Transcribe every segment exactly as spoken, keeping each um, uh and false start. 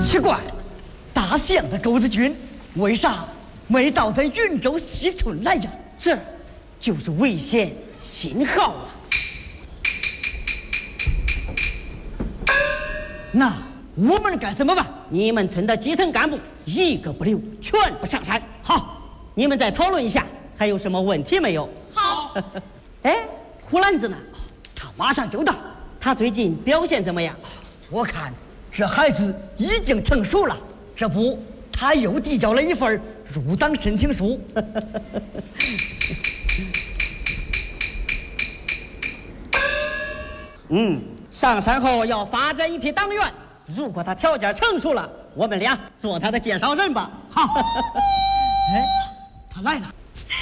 奇怪，大象的狗子军为啥没到咱云州西村来呀？ 这就是危险信号啊！ 那我们该怎么办？ 你们村的基层干部一个不留，全部上山。好，你们再讨论一下，还有什么问题没有？ 好。 哎，胡兰子呢？ 他马上就到。 他最近表现怎么样？ 我看这孩子已经成熟了，这不，他又递交了一份入党申请书。 嗯，上山后要发展一批党员，如果他条件成熟了，我们俩做他的介绍人吧。好。 哎，他来了。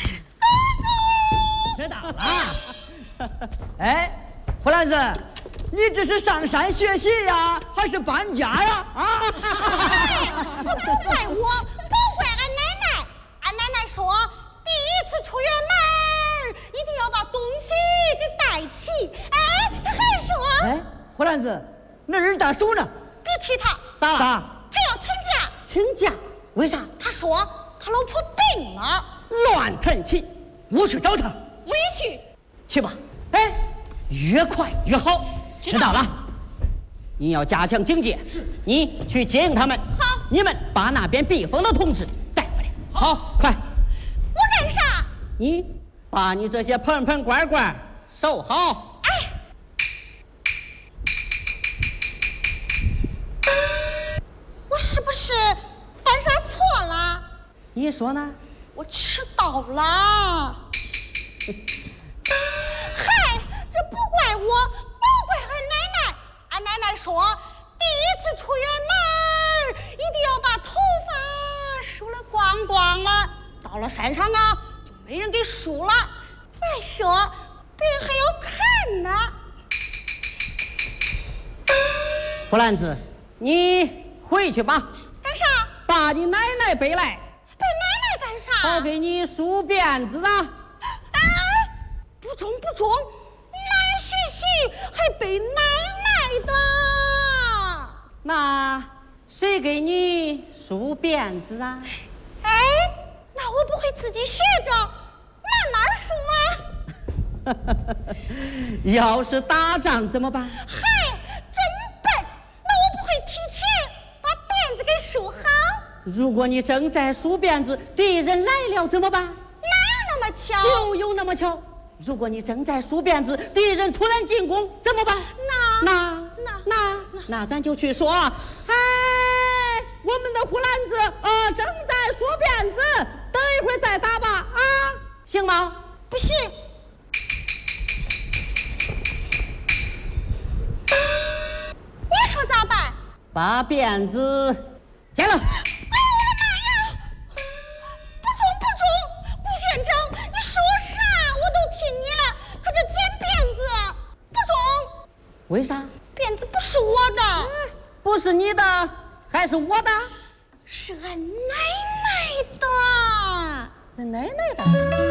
知道了。哎，胡兰子，你这是上山学习呀，还是搬家呀？啊！ 这不怪我，都怪俺奶奶。俺奶奶说，第一次出远门，一定要把东西给带齐。哎，他还说， 哎，胡兰子，那人大叔呢？ 别提他， 咋了？ 咋？ 他要请假。 请假？为啥？ 他说他老婆病了。 乱腾气！ 我去找他。 我也去。 去吧。 哎，越快越好。 知道了。 你要加强警戒。是。你去接应他们。 好。 你们把那边避风的同志带回来。好，快。 我干啥？ 你把你这些盆盆罐罐收好。 哎。我是不是犯啥错了？ 你说呢？ 我迟到了。嗨，这不怪我，都怪俺奶奶。俺奶奶说，第一次出远门，一定要把头发梳了光光了。到了山上啊，就没人给梳了。再说，别人还要看呢。 胡兰子，你回去吧。 干啥？ 把你奶奶背来。 背奶奶干啥？ 好给你梳辫子啊。 哎，不中不中，男学习还背奶奶的。 那谁给你梳辫子啊？ 哎，那我不会自己学着慢慢梳吗？ 要是打仗怎么办？ 嗨，真笨！那我不会提前把辫子给梳好。 如果你正在梳辫子，敌人来了怎么办？ 哪有那么巧？ 就有那么巧。如果你正在梳辫子，敌人突然进攻怎么办？ 那那那那那咱就去说，哎，我们的胡兰子啊、呃、正在梳辫子，等一会儿再打吧啊，行吗？ 不行。你说咋办？ 把辫子剪了。为啥？ 辫子不是我的、 哎，不是你的，还是我的？ 是俺奶奶的。 俺奶奶的。